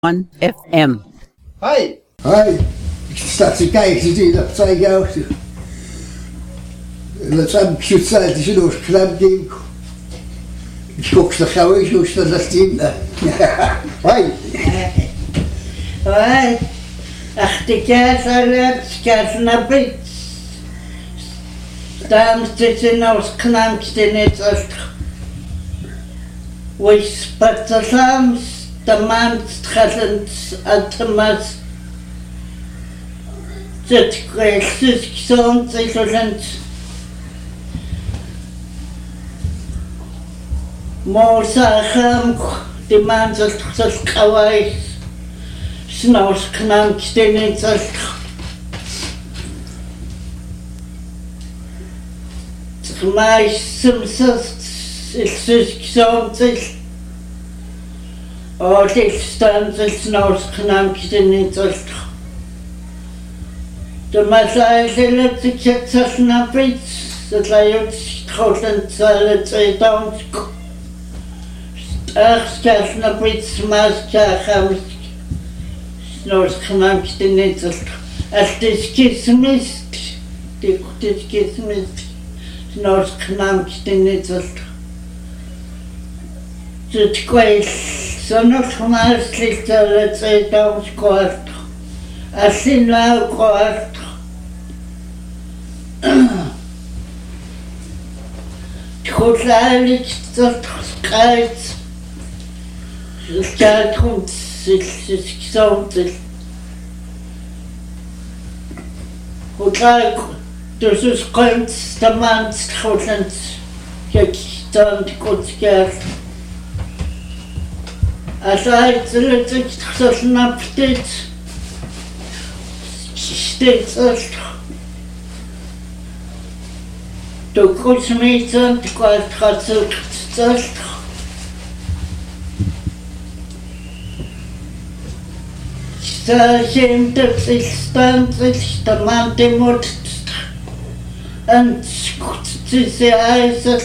1 FM. Hi. Hi. Staat te kijken, zie je dat zei ik ook. Dat zijn zo'n die zijn ons knap ding. Ik kook ze gauw eens, hoe staat dat team? Hi. Hoi. Ach, de kaas naar bed. Staan zitten ons knapste net als. We spatten samen. De man gaat automaat. Het krijgt dus gezond gezond. Maar zeggen de man dat kawaii. S'nachts knampt de niet als. Maar soms is het gezond. Oh, dit staan ze s'nachts knampt niet als. De massaise let ik het zelfs naar iets. Dat hij ook schoten zal het uitdansk. Ach, kijk naar iets, maar kijk s'nachts knampt niet als. Als het kismist, dit kismist, s'nachts knampt niet als. Het kwijt. Zo nog maar slikt het uitdansk kort. Als in lauw kort. Goed eigenlijk dat krijgt. Het gaat goed, het is gezond. Goed eigenlijk, dus het komt de maand goed en kijk dan goed gaat. Als hij het niet zo snapt dit, steeds als. De kosmeten kwart gaat zo zelf. Zijn dat ik stand is de man die moet en het is ijzer.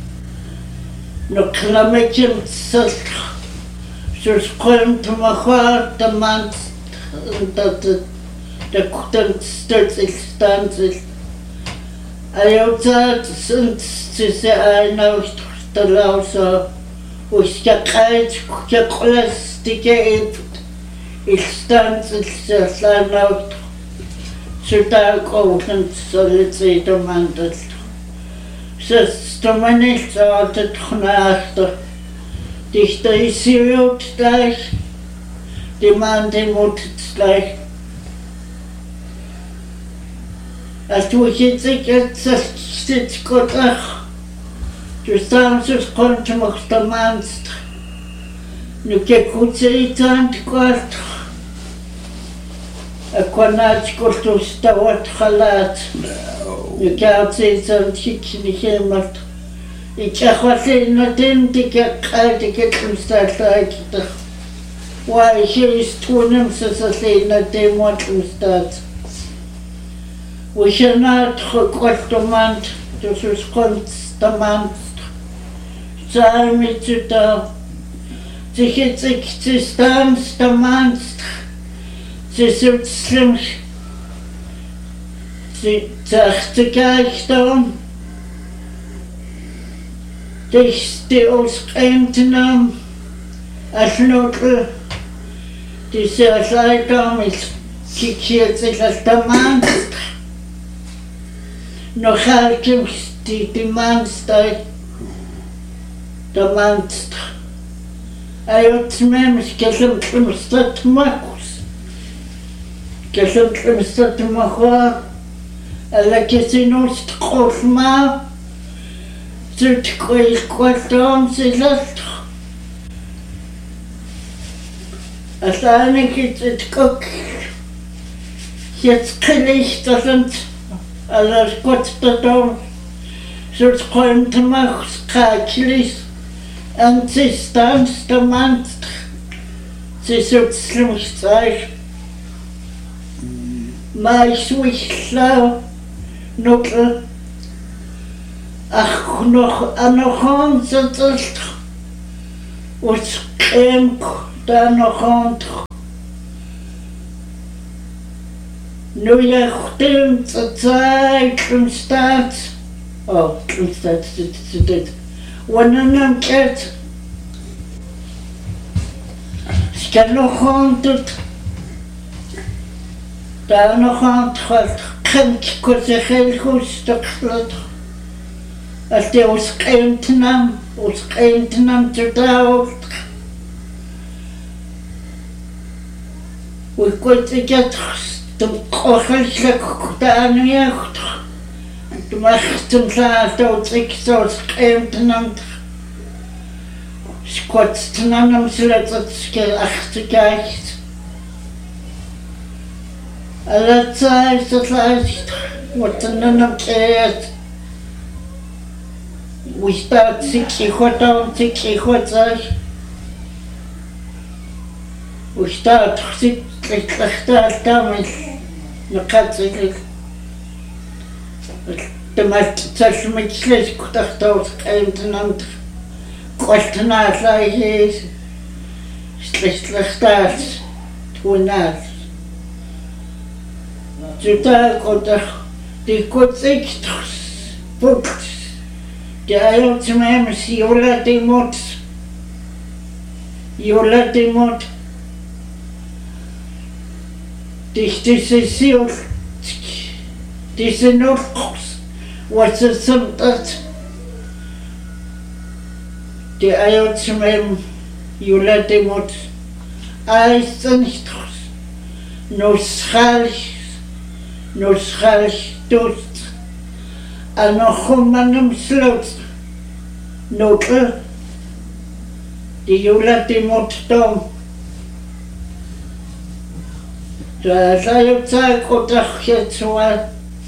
Nog een beetje zelf. Zoals komt maar gewoon de man dat de koeten stuk is stand is. Ayota sunt se nou de lausa us kait plastique ik stand se nou zutal koten soll de mandat se stomanis altijd knachter dichter is hier ook gleich die man die moet gleich. Als du jetzt zit goed ach, dus s'avonds komt je nog de maand. Nu kijk goed ze iets aan het kwart. Ik kon naar kort dus dat wordt gelaat. Nu kijk ze iets aan het kiekje niet helemaal. Ik zeg wat in het in, die kijk uit, ik heb hem staat uit. Waar je is toen hem ze in het in wat hem staat. We zijn uit gekort de maand, dus het komt de maand. Zij met je daar. Ze staan de maand. Ze zoekt slim. Ze zegt ze kijkt dan. Die ons eend nam. Als noodle. Die zegt zij dan is. Kijk zich als de maand. Nog altijd die man staat, de man staat. Hij had me gezegd dat maakt. Gezegd dat maakt. En ik zie nog goed maar. Zit kwart aan ze zegt. Uiteindelijk is het ook. Jetzt gelicht dat het. Alles goed te doen. Zoals komt te maken, schakelijk. En ze staan de maand. Ze zoekt slim zijn. Maar ik wist nog. Ach, nog aan de hand zit het. Ons kind daar nog aan. Nu je goed het staat. Oh, staat dit. Wanneer een keert. Skal nog aan het. Daar nog aan het. Kent ik zich heel goed stuklet. Als die ons kent nam te douwen. We kunnen het de kogellijk gedaan heeft. De macht hem dat ik zo kent nam. Squat nam hem zodat het schil achterkijkt. Alle tijd het lijst wordt er dan keert. We staat zich goed aan, zich goed zeg. We staat zich slecht aan met katsig. De maat zelfs met slecht gedacht uit en kost na is slecht uit toen uit. Zodat ik die kort echt boekt. De eiland met Jola de mot. Deze Noordkoos was het soms de eiland met Jola de mot. Hij is niet nostalgisch dood. En nog om aan hem sloot. Noten. Die Jola die moet doen. Daar zei op tijd goed dat je het zo had.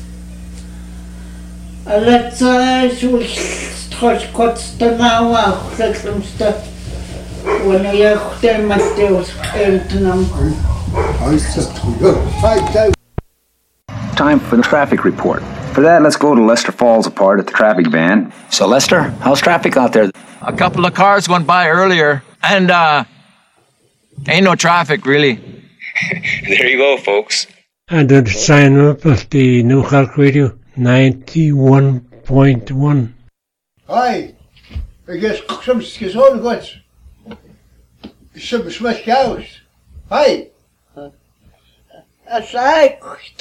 Alle tijd zo straks kortste nou ook. Dat is wanneer je goed en met deels kent nam. Time for the traffic report. For that, let's go to Lester Falls Apart at the traffic van. So, Lester, how's traffic out there? A couple of cars went by earlier, and ain't no traffic, really. There you go, folks. And then sign up at the New Cork Radio 91.1. Hi, I guess some skizon goods. Some smash cows. Hi. As I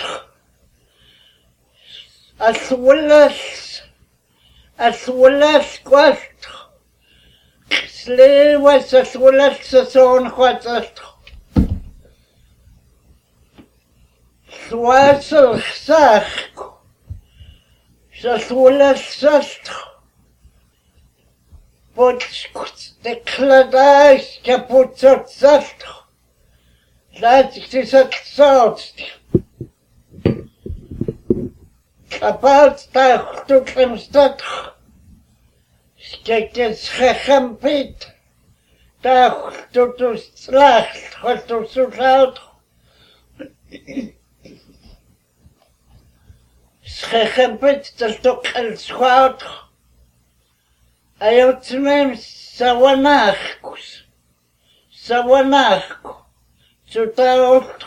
as well as quest. Slave was as well as the son quest. Swassel sack. As well as sast. But the cladais kaput sast. That is a salt. About that to Klemstad. Skekjes gechampit. Daar to slacht, wat to zout. Gechampit, dat toch een schout. Hij had hem sawanachkus. Zo dat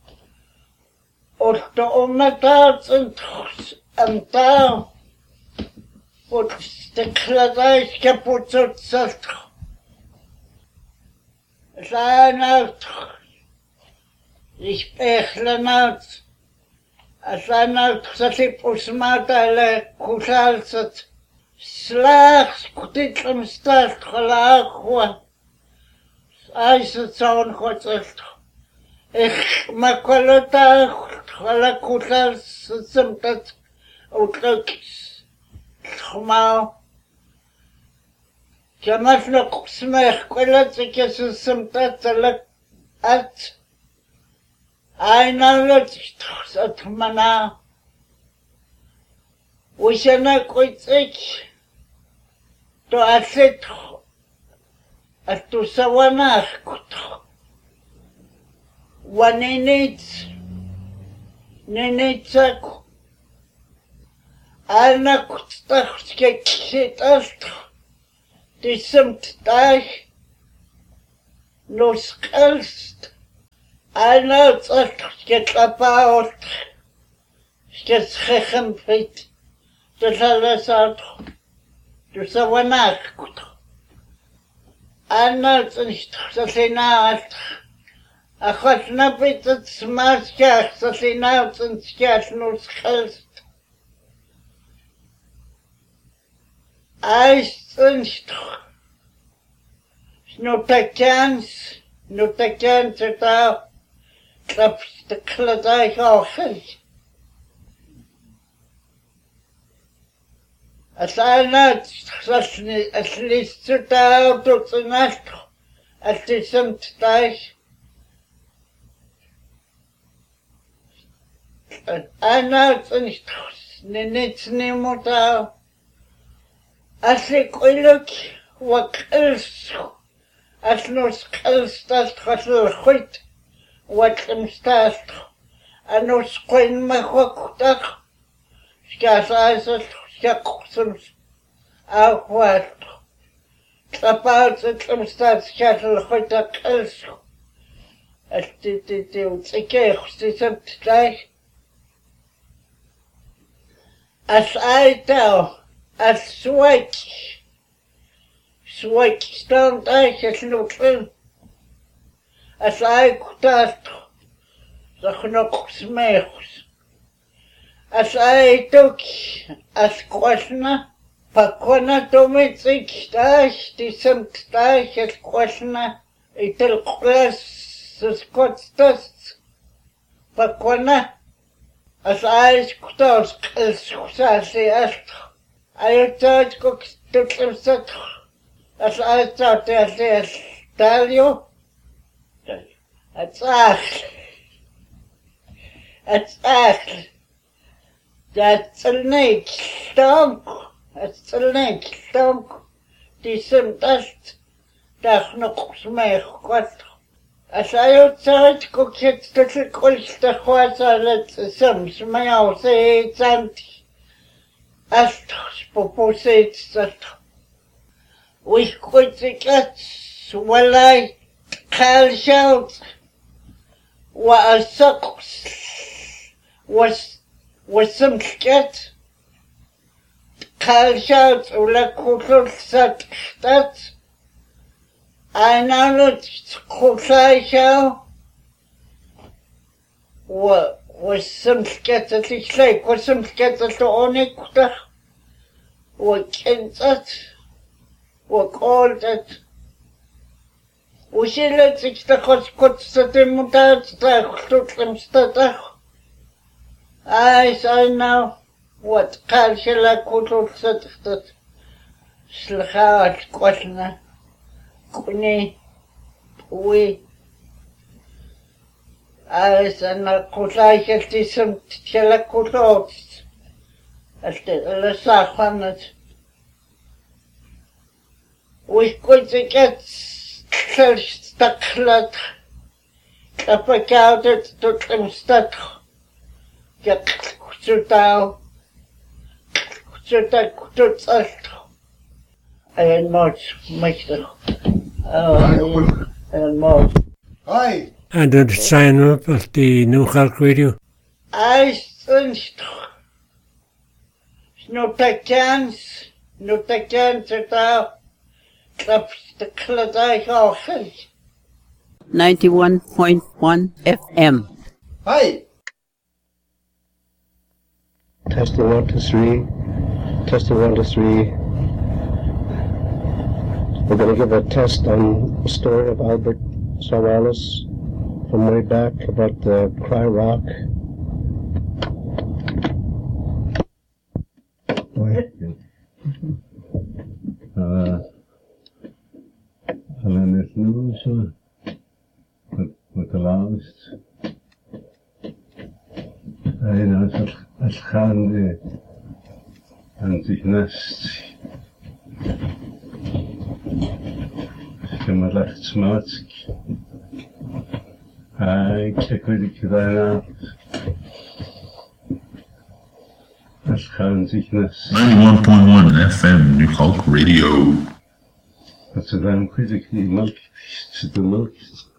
of de ometaals en taal. Wat de kladijs kapot zat. Zijn uit. Ik pechlen uit. Zijn uit dat ik usmatale kusal zat. Slaags kutit hem staat gelaag. Hij zat zo'n god zat. Ik maak wel het alle kusal zat. Uitlooks. Gemaal. Ik heb nog smeg. Kwellet ik is zat alle uit. Eindelijk zat mana. We zijn ook ik. To asset. At to sawanach. Wanneer Nenetsak. Alna kutstachke zit ast. Die semt dag. nos kalst. Einer sagt, get about, get schechem fit. Das alles hat, das aber nachgut. Einer sagt, das ist naht. Ach, was nabit das Maskach, das ist naht und skach nos kalst. Eis und no takans da klaps de kladai ochen. As ana as list da tot nacht as disemt dai ana nicht nemo da as ikolok wakels as nos kalstas khasl khut wakemstas anos qoin ma khoktak skasas skaqsum awat tapat kemstas khasl khutak els atti utsike khustisat tay as aita as swak stand as luklen as I kutat zakhnok smechs as I took as kwasna pakona tomitsik tas disemt tas as kwasna itel klas skotstas pakona as I kutas sasi as I thought cook to set as I thought as tell you. It's echt. That's a neck stomp. It's a neck stomp. Die sind dust. Das noch smech kwat. As I thought cook jetzt das größte Häuser letztes Sims mehr aus Sand. As proposed that we could get well I call shout what a sucks was some scat call shout like could set that I know not could I show what was some scat at least like was some scat at the only what can that what called that усилит sich der kotzte mutat da tutlem stata I know what kalshela kutot that slhat kwasna kuni we I know kutlai tisem tela kutot la safanat we could get staklat kapakautet tutlem stat get kututau kututak kututsalt and much and more Hi. And then sign up at the New York Radio. I think no takans tau klaps de kladai ochen 91.1 FM. Hi. Testing 1, 2, 3. Testing 1, 2, 3. We're going to give a test on the story of Albert Savalas from way back about the Cry Rock. And then this news with the last. Als gaande aan zich nest. Stemmer recht smaatsk. Ik weet ik daarna. Als gaan zich nest. 91.1 FM New York Radio. But to them, critically, milk, to the milk.